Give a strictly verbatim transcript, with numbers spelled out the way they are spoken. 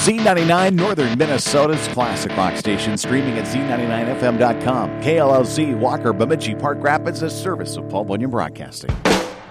Z ninety-nine, Northern Minnesota's classic rock station, streaming at Z ninety-nine F M dot com. K L L C, Walker, Bemidji, Park Rapids, a service of Paul Bunyan Broadcasting.